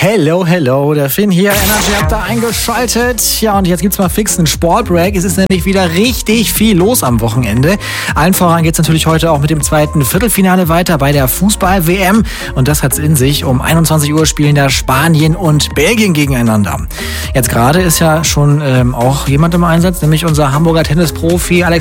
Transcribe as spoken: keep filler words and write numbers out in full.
Hello, hello, der Finn hier, Energy habt ihr eingeschaltet. Ja, und jetzt gibt's mal fix einen Sportbreak. Es ist nämlich wieder richtig viel los am Wochenende. Allen voran geht's natürlich heute auch mit dem zweiten Viertelfinale weiter bei der Fußball-W M. Und das hat's in sich. Um einundzwanzig Uhr spielen da Spanien und Belgien gegeneinander. Jetzt gerade ist ja schon ähm, auch jemand im Einsatz, nämlich unser Hamburger Tennisprofi Alex